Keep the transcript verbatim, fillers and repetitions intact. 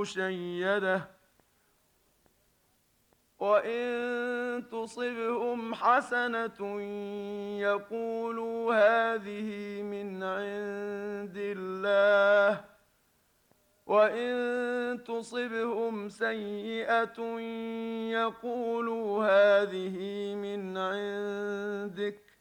مشيدة وإن تصبهم حسنة يقولوا هذه من عند الله وإن تصبهم سيئة يقولوا هذه من عندك